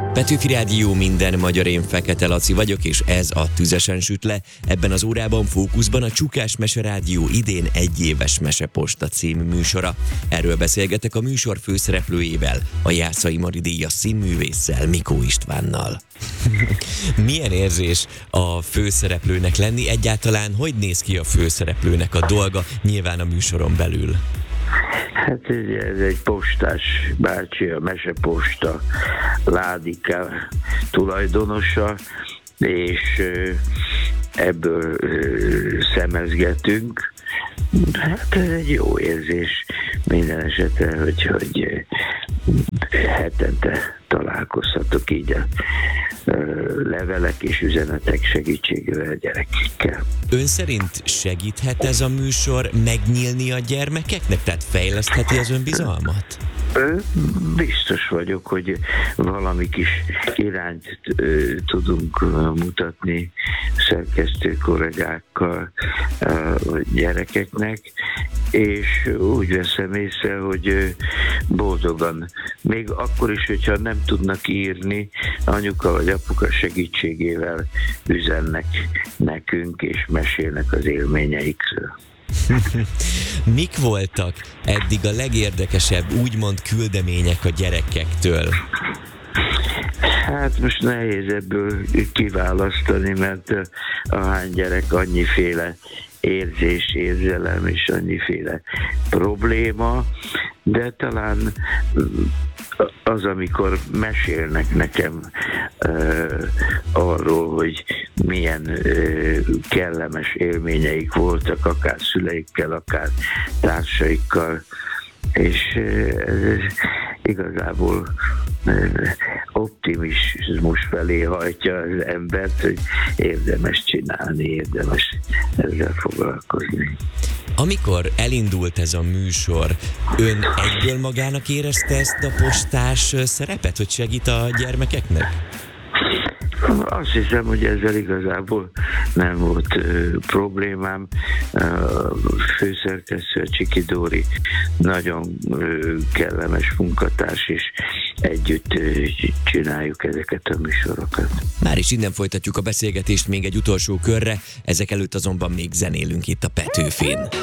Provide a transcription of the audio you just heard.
Petőfi Rádió, minden magyar, én Fekete Laci vagyok, és ez a Tüzesen süt le. Ebben az órában fókuszban a Csukás Mese Rádió idén egyéves Meseposta című műsora. Erről beszélgetek a műsor főszereplőjével, a Jászai Mari díjas színművésszel, Mikó Istvánnal. Milyen érzés a főszereplőnek lenni? Egyáltalán hogy néz ki a főszereplőnek a dolga, nyilván a műsoron belül? Hát ez egy postás bácsi, a Meseposta Ládika tulajdonosa, és ebből szemezgetünk. Hát ez egy jó érzés minden esetre, hogy hetente találkozhatok így a levelek és üzenetek segítségével a gyerekekkel. Ön szerint segíthet ez a műsor megnyílni a gyermekeknek? Tehát fejlesztheti az önbizalmat? Biztos vagyok, hogy valami kis irányt tudunk mutatni szerkesztő kollégákkal a gyerekeknek, és úgy veszem észre, hogy boldogan, még akkor is, hogyha nem tudnak írni, anyuka vagy apuka segítségével üzennek nekünk, és mesélnek az élményeikről. Mik voltak eddig a legérdekesebb, úgymond küldemények a gyerekektől? Hát most nehéz ebből kiválasztani, mert ahány gyerek annyiféle érzés, érzelem és annyiféle probléma, de talán az, amikor mesélnek nekem arról, hogy milyen kellemes élményeik voltak, akár szüleikkel, akár társaikkal, és ez igazából optimizmus felé hajtja az embert, hogy érdemes csinálni, érdemes ezzel foglalkozni. Amikor elindult ez a műsor, ön egyből magának érezte ezt a postás szerepet, hogy segít a gyermekeknek? Azt hiszem, hogy ezzel igazából nem volt problémám. A főszerkesztő, Csiki Dóri nagyon kellemes munkatárs, és együtt csináljuk ezeket a műsorokat. Már is innen folytatjuk a beszélgetést még egy utolsó körre, ezek előtt azonban még zenélünk itt a Petőfin.